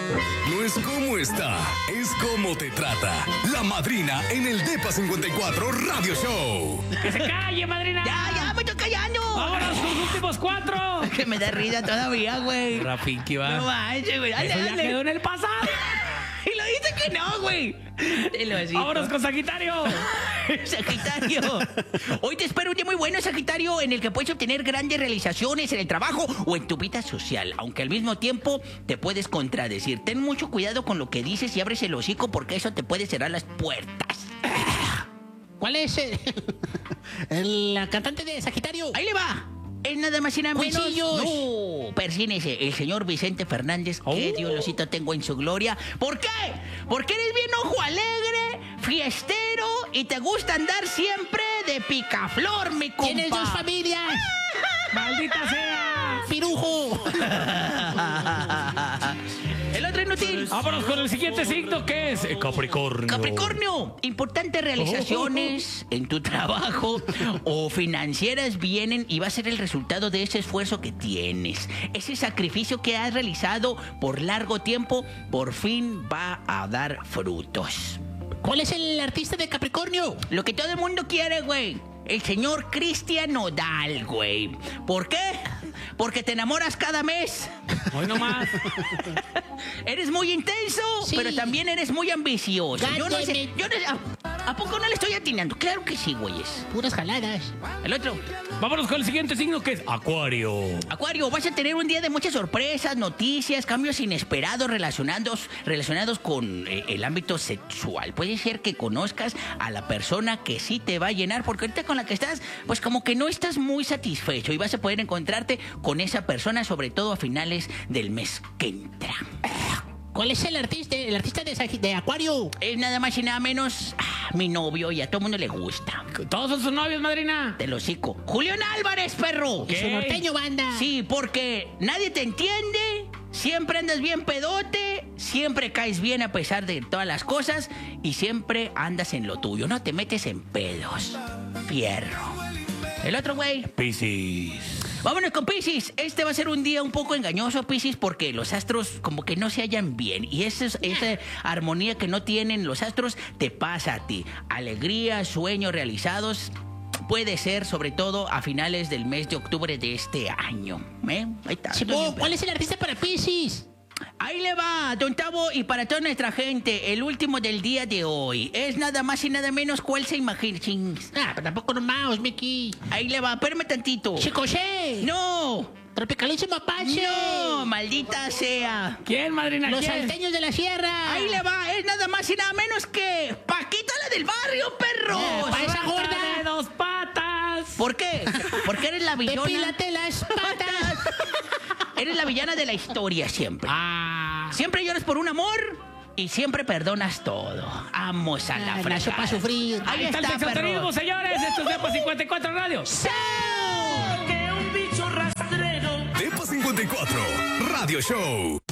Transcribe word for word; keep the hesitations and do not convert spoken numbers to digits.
No es cómo está, es cómo te trata. La madrina en el Depa cincuenta y cuatro Radio Show. ¡Que se calle, madrina! Ya, ya, me estoy callando. ¡Vámonos, sus últimos cuatro! Que me da risa todavía, güey. Rafiki, va. No manches, güey. Dale, Eso ya dale. quedó en el pasado. Y lo dice que no, güey. Te lo digo. ¡Vámonos con Sagitario! Sagitario. Hoy te espero un día muy bueno, Sagitario, en el que puedes obtener grandes realizaciones en el trabajo o en tu vida social, aunque al mismo tiempo te puedes contradecir. Ten mucho cuidado con lo que dices y abres el hocico porque eso te puede cerrar las puertas. ¿Cuál es el, el- la cantante de Sagitario? Ahí le va. Es nada más y nada menos. Cuisillos. No, persínese, el señor Vicente Fernández, que Oh. Diosito tengo en su gloria. ¿Por qué? Porque eres bien ojo alegre, fiestero y te gusta andar siempre de picaflor, mi compa. Tienes dos familias. ¡Maldita sea! Pirujo. El otro inútil. Vámonos con el siguiente signo, que es Capricornio. Capricornio, importantes realizaciones en tu trabajo o financieras vienen y va a ser el resultado de ese esfuerzo que tienes. Ese sacrificio que has realizado por largo tiempo, por fin va a dar frutos. ¿Cuál es el artista de Capricornio? Lo que todo el mundo quiere, güey. El señor Cristian Nodal, güey. ¿Por qué? Porque te enamoras cada mes. Hoy nomás. Eres muy intenso, Sí. pero también eres muy ambicioso. Yo no sé. Gáneme. Yo no, ¿a, ¿A poco no le estoy atinando? Claro que sí, güeyes. Puras jaladas. El otro. Vámonos con el siguiente signo, que es Acuario. Acuario, vas a tener un día de muchas sorpresas, noticias, cambios inesperados relacionados, relacionados con eh, el ámbito sexual. Puede ser que conozcas a la persona que sí te va a llenar, porque ahorita con la que estás, pues como que no estás muy satisfecho y vas a poder encontrarte con esa persona, sobre todo a finales del mes que entra. ¿Cuál es el artista, el artista de, Sagi- de Acuario? Es nada más y nada menos ah, mi novio y a todo mundo le gusta. Todos son sus novios, madrina. Te lo hocico. Julián Álvarez, perro. ¿Qué? Su norteño banda. Sí, porque nadie te entiende, siempre andas bien pedote, siempre caes bien a pesar de todas las cosas y siempre andas en lo tuyo, no te metes en pedos. Fierro. El otro güey. Piscis. Vámonos con Piscis. Este va a ser un día un poco engañoso, Piscis, porque los astros como que no se hallan bien. Y esa, es- esa armonía que no tienen los astros te pasa a ti. Alegría, sueños realizados. Puede ser, sobre todo, a finales del mes de octubre de este año. ¿Eh? Ahí está. Simón, ¿cuál es el artista para Piscis? Ahí le va, Don Tavo, y para toda nuestra gente, el último del día de hoy. Es nada más y nada menos cuál se imagina. Chings. Ah, pero tampoco nomás, Mickey. Ahí le va, espérame tantito. Chicosé. ¡No! Tropicalísimo Apache. ¡No! ¡Maldita sea! ¿Quién, madrina? Los ¿Quién? salteños de la sierra. Ahí le va, es nada más y nada menos que Paquita la del barrio, perros. Eh, pa' esa ¡Pata gorda. de dos patas! ¿Por qué? Porque eres la villana. Depílate las patas. Eres la villana de la historia siempre. Ah. Siempre lloras por un amor y siempre perdonas todo. Vamos a la Ah, fregada. nació pa' sufrir. Ahí, Ahí está el está, sexoterismo, perro. señores. Esto es Depa cincuenta y cuatro Radio. Depa cincuenta y cuatro Radio Show.